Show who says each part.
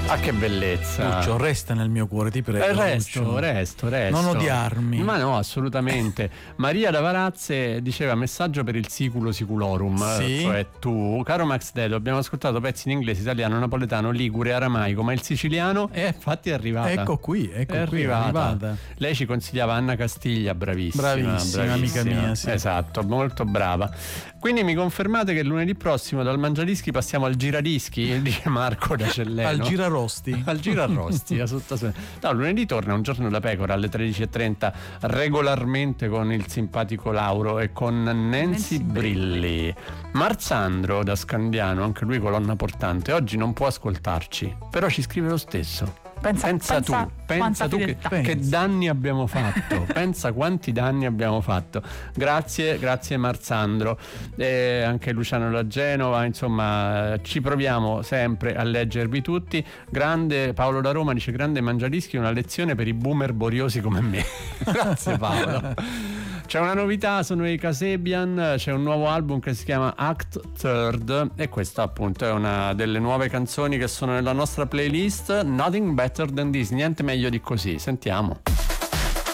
Speaker 1: Ah, che bellezza.
Speaker 2: Lucio, resta nel mio cuore, ti prego.
Speaker 1: Resto.
Speaker 2: Non odiarmi.
Speaker 1: Ma no, assolutamente. Maria da Varazze diceva: messaggio per il siculo siculorum.
Speaker 2: Sì.
Speaker 1: Cioè tu, caro Max Dedo, abbiamo ascoltato pezzi in inglese, italiano, napoletano, ligure, aramaico, ma il siciliano infatti è arrivata.
Speaker 2: Ecco qui, è arrivata.
Speaker 1: Lei ci consigliava Anna Castiglia, bravissima,
Speaker 2: amica mia, sì.
Speaker 1: Esatto, molto brava. Quindi mi confermate che lunedì prossimo dal Mangiadischi passiamo al Giradischi? Dice Marco da Celleno.
Speaker 2: Al Girarosti.
Speaker 1: Al Girarrosti. No, lunedì torna Un giorno da pecora alle 13:30 regolarmente con il simpatico Lauro e con Nancy Brilli. Marzandro da Scandiano, anche lui colonna portante, oggi non può ascoltarci, però ci scrive lo stesso. Pensa tu che danni abbiamo fatto. Pensa quanti danni abbiamo fatto. Grazie Marzandro, anche Luciano da Genova. Insomma, ci proviamo sempre a leggervi tutti. Grande Paolo da Roma dice: grande Mangiadischi, una lezione per i boomer boriosi come me. Grazie Paolo. C'è una novità, sono i Kasabian, c'è un nuovo album che si chiama Act Third e questa appunto è una delle nuove canzoni che sono nella nostra playlist. Nothing Better Than This, niente meglio di così, sentiamo.